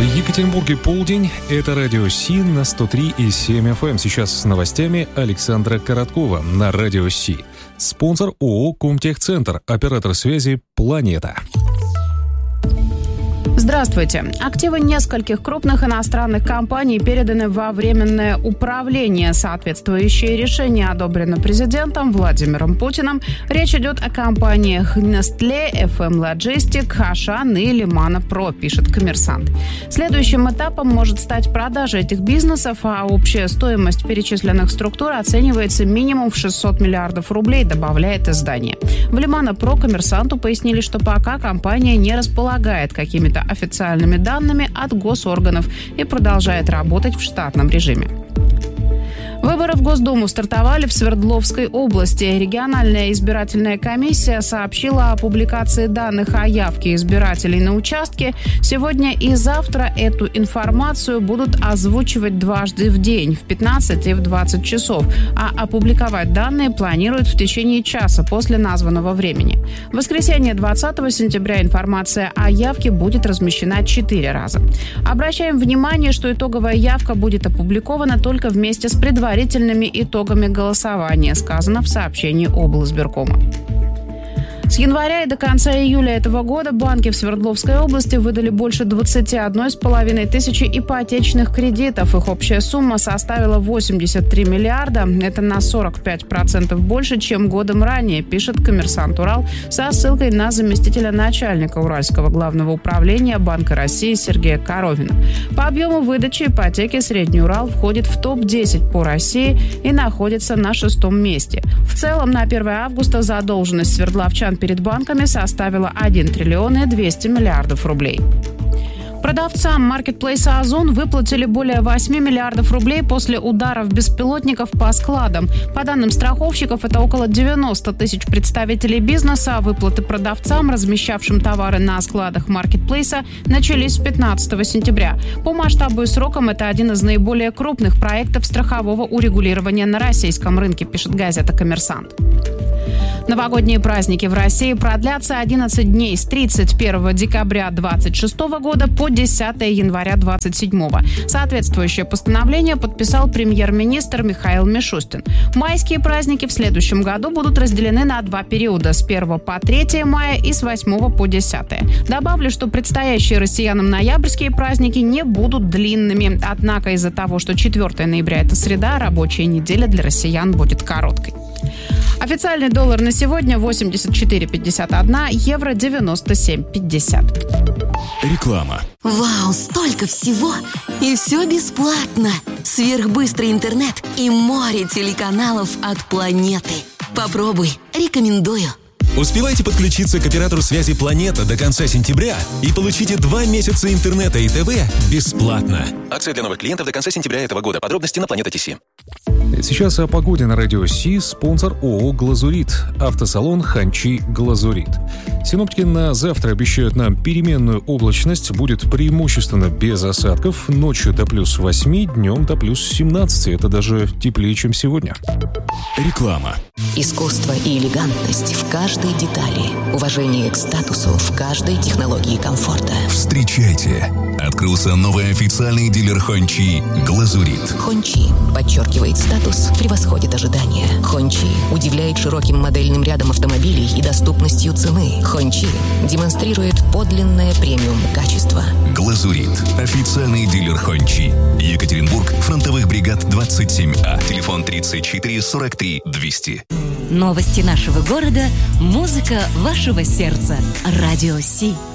В Екатеринбурге полдень. Это радио Си на 103,7 FM. Сейчас с новостями Александра Короткова на радио Си. Спонсор ООО «Комтехцентр», оператор связи «Планета». Здравствуйте. Активы нескольких крупных иностранных компаний переданы во временное управление. Соответствующее решение одобрено президентом Владимиром Путиным. Речь идет о компаниях Nestlé, FM Logistic, Ашан и Лимана Про, пишет «Коммерсант». Следующим этапом может стать продажа этих бизнесов, а общая стоимость перечисленных структур оценивается минимум в 600 миллиардов рублей, добавляет издание. В Лимана Про «Коммерсанту» пояснили, что пока компания не располагает какими-то официальными данными от госорганов и продолжает работать в штатном режиме. Выборы в Госдуму стартовали в Свердловской области. Региональная избирательная комиссия сообщила о публикации данных о явке избирателей на участке. Сегодня и завтра эту информацию будут озвучивать дважды в день, в 15 и в 20 часов. А опубликовать данные планируют в течение часа после названного времени. В воскресенье 20 сентября информация о явке будет размещена 4 раза. Обращаем внимание, что итоговая явка будет опубликована только вместе с предварительными итогами голосования, сказано в сообщении облсбиркома. С января и до конца июля этого года банки в Свердловской области выдали больше 21,5 тысячи ипотечных кредитов. Их общая сумма составила 83 миллиарда. Это на 45% больше, чем годом ранее, пишет «Коммерсант Урал» со ссылкой на заместителя начальника Уральского главного управления Банка России Сергея Коровина. По объему выдачи ипотеки Средний Урал входит в топ-10 по России и находится на 6-м месте. В целом на 1 августа задолженность свердловчан перед банками составила 1 триллион и 200 миллиардов рублей. Продавцам маркетплейса «Озон» выплатили более 8 миллиардов рублей после ударов беспилотников по складам. По данным страховщиков, это около 90 тысяч представителей бизнеса. Выплаты продавцам, размещавшим товары на складах маркетплейса, начались с 15 сентября. По масштабу и срокам это один из наиболее крупных проектов страхового урегулирования на российском рынке, пишет газета «Коммерсант». Новогодние праздники в России продлятся 11 дней с 31 декабря 2026 года по 10 января 2027. Соответствующее постановление подписал премьер-министр Михаил Мишустин. Майские праздники в следующем году будут разделены на 2 периода – с 1 по 3 мая и с 8 по 10. Добавлю, что предстоящие россиянам ноябрьские праздники не будут длинными. Однако из-за того, что 4 ноября – это среда, рабочая неделя для россиян будет короткой. Официальный доллар на сегодня 84,51, евро 97,50. Реклама. Вау, столько всего! И все бесплатно! Сверхбыстрый интернет и море телеканалов от планеты. Попробуй, рекомендую. Успевайте подключиться к оператору связи «Планета» до конца сентября и получите 2 месяца интернета и ТВ бесплатно. Акция для новых клиентов до конца сентября этого года. Подробности на Планета.ТС. Сейчас о погоде на радио Си. Спонсор ООО «Глазурит». Автосалон «Ханчи Глазурит». Синоптики на завтра обещают нам переменную облачность. Будет преимущественно без осадков. Ночью до плюс 8, днем до плюс 17. Это даже теплее, чем сегодня. Реклама. Искусство и элегантность в каждой детали. Уважение к статусу в каждой технологии комфорта. Встречайте! Открылся новый официальный дилер Хончи «Глазурит». Хончи подчеркивает статус, превосходит ожидания. Хончи удивляет широким модельным рядом автомобилей и доступностью цены. Хончи демонстрирует подлинное премиум-качество. «Глазурит» – официальный дилер Хончи. Екатеринбург, фронтовых бригад 27А. Телефон 34 43 200. Новости нашего города, музыка вашего сердца. Радио Си.